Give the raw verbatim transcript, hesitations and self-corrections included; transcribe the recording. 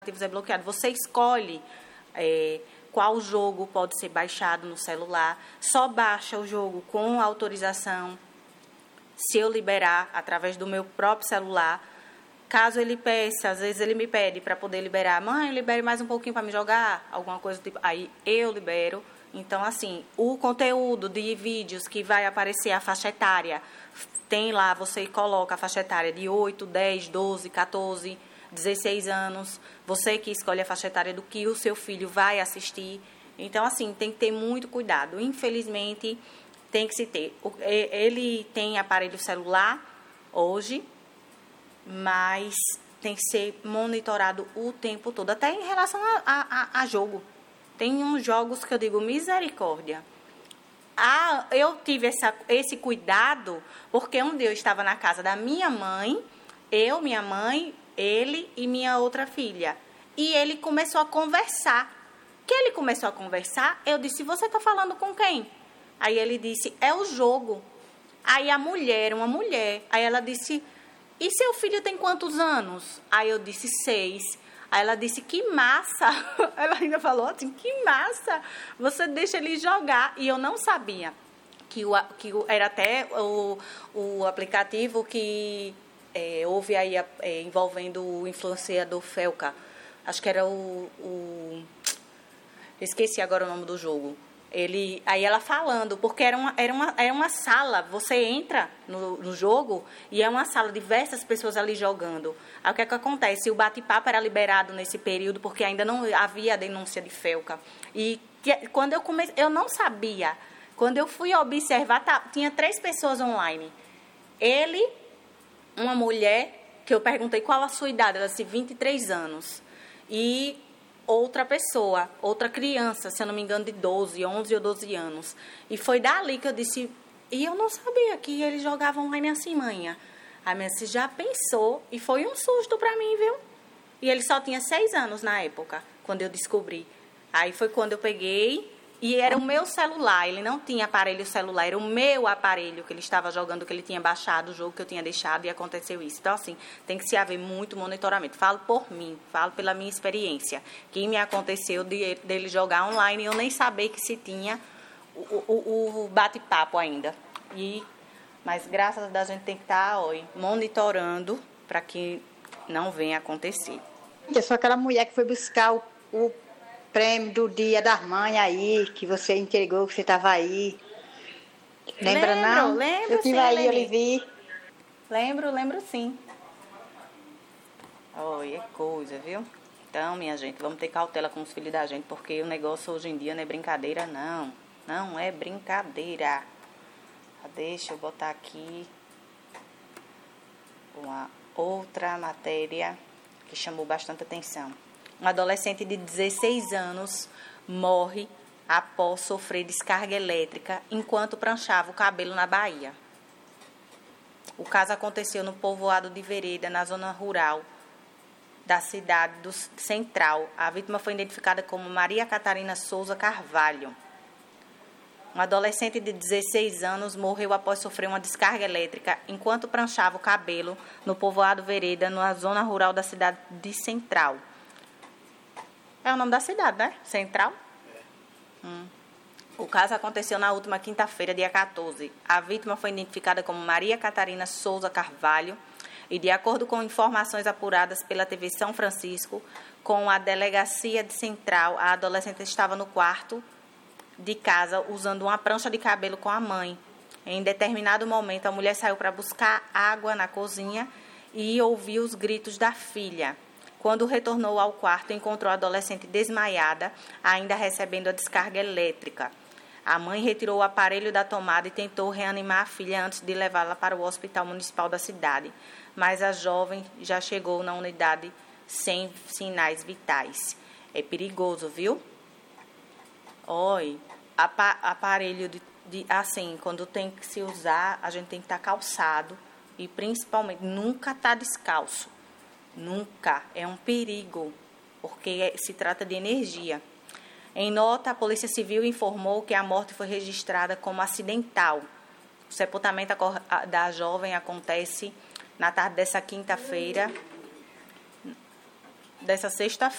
É bloqueado. Você escolhe é, qual jogo pode ser baixado no celular, só baixa o jogo com autorização se eu liberar através do meu próprio celular. Caso ele peça, às vezes ele me pede para poder liberar, mãe, libere mais um pouquinho para me jogar, alguma coisa do tipo, aí eu libero. Então, assim, o conteúdo de vídeos que vai aparecer a faixa etária, tem lá, você coloca a faixa etária de oito, dez, doze, quatorze, dezesseis anos, você que escolhe a faixa etária do que o seu filho vai assistir. Então, assim, tem que ter muito cuidado. Infelizmente, tem que se ter. Ele tem aparelho celular hoje, mas tem que ser monitorado o tempo todo, até em relação a, a, a jogo. Tem uns jogos que eu digo, misericórdia. Ah, eu tive essa, esse cuidado porque um dia eu estava na casa da minha mãe, eu, minha mãe, ele e minha outra filha. E ele começou a conversar. Que ele começou a conversar, eu disse, você está falando com quem? Aí ele disse, é o jogo. Aí a mulher, uma mulher, aí ela disse, e seu filho tem quantos anos? Aí eu disse, seis. Aí ela disse, que massa. Ela ainda falou assim, que massa. Você deixa ele jogar. E eu não sabia que, o, que o, era até o, o aplicativo que é, houve aí é, envolvendo o influenciador Felca. Acho que era o, o... Esqueci agora o nome do jogo. Ele, aí ela falando, porque era uma, era uma, era uma sala, você entra no, no jogo e é uma sala, diversas pessoas ali jogando. Aí o que é que acontece? O bate-papo era liberado nesse período, porque ainda não havia a denúncia de Felca. E que, quando eu comecei, eu não sabia. Quando eu fui observar, tá, tinha três pessoas online. Ele, uma mulher, que eu perguntei qual a sua idade, ela disse vinte e três anos. E outra pessoa, outra criança, se eu não me engano, de doze, onze ou doze anos. E foi dali que eu disse, e eu não sabia que eles jogavam online assim, manhã. A minha disse, já pensou? E foi um susto pra mim, viu? E ele só tinha seis anos na época, quando eu descobri. Aí foi quando eu peguei, e era o meu celular, ele não tinha aparelho celular, era o meu aparelho que ele estava jogando, que ele tinha baixado o jogo que eu tinha deixado e aconteceu isso. Então, assim, tem que se haver muito monitoramento. Falo por mim, falo pela minha experiência. Que me aconteceu de, dele jogar online e eu nem saber que se tinha o, o, o bate-papo ainda. E, mas, graças a Deus, a gente tem que estar ó, monitorando para que não venha acontecer. Eu sou aquela mulher que foi buscar o, o prêmio do Dia das Mães aí, que você entregou, que você estava aí. Lembra, lembro, não? Lembro, eu tive sim, aí, eu lhe vi. Lembro, lembro sim. Olha, é coisa, viu? Então, minha gente, vamos ter cautela com os filhos da gente, porque o negócio hoje em dia não é brincadeira, não. Não é brincadeira. Deixa eu botar aqui uma outra matéria que chamou bastante atenção. Um adolescente de dezesseis anos morre após sofrer descarga elétrica enquanto pranchava o cabelo na Bahia. O caso aconteceu no povoado de Vereda, na zona rural da cidade do Central. A vítima foi identificada como Maria Catarina Souza Carvalho. Um adolescente de dezesseis anos morreu após sofrer uma descarga elétrica enquanto pranchava o cabelo no povoado Vereda, na zona rural da cidade de Central. É o nome da cidade, né? Central? É. Hum. O caso aconteceu na última quinta-feira, dia quatorze. A vítima foi identificada como Maria Catarina Souza Carvalho e, de acordo com informações apuradas pela T V São Francisco, com a delegacia de Central, a adolescente estava no quarto de casa usando uma prancha de cabelo com a mãe. Em determinado momento, a mulher saiu para buscar água na cozinha e ouviu os gritos da filha. Quando retornou ao quarto, encontrou a adolescente desmaiada, ainda recebendo a descarga elétrica. A mãe retirou o aparelho da tomada e tentou reanimar a filha antes de levá-la para o hospital municipal da cidade. Mas a jovem já chegou na unidade sem sinais vitais. É perigoso, viu? Oi, apa- aparelho de, de... Assim, quando tem que se usar, a gente tem que estar calçado. E, principalmente, nunca estar descalço. Nunca. É um perigo, porque se trata de energia. Em nota, a Polícia Civil informou que a morte foi registrada como acidental. O sepultamento da jovem acontece na tarde dessa quinta-feira dessa sexta-feira.